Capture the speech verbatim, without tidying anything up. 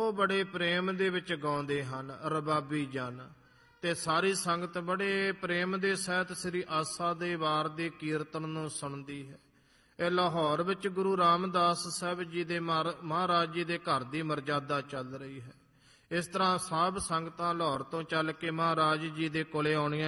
ਉਹ ਬੜੇ ਪ੍ਰੇਮ ਦੇ ਵਿੱਚ ਗਾਉਂਦੇ ਹਨ ਰਬਾਬੀ ਜਨ, ਤੇ ਸਾਰੀ ਸੰਗਤ ਬੜੇ ਪ੍ਰੇਮ ਦੇ ਸਹਿਤ ਸ੍ਰੀ ਆਸਾ ਦੇ ਵਾਰ ਦੇ ਕੀਰਤਨ ਨੂੰ ਸੁਣਦੀ ਹੈ। ਇਹ ਲਾਹੌਰ ਵਿੱਚ ਗੁਰੂ ਰਾਮਦਾਸ ਸਾਹਿਬ ਜੀ ਦੇ ਮਹਾਰਾਜ ਜੀ ਦੇ ਘਰ ਦੀ ਮਰਜ਼ਾਦਾ ਚੱਲ ਰਹੀ ਹੈ। ਇਸ ਤਰ੍ਹਾਂ ਸਭ ਸੰਗਤਾਂ ਲਾਹੌਰ ਤੋਂ ਚੱਲ ਕੇ ਮਹਾਰਾਜ ਜੀ ਦੇ ਕੋਲੇ ਆਉਣੀਆਂ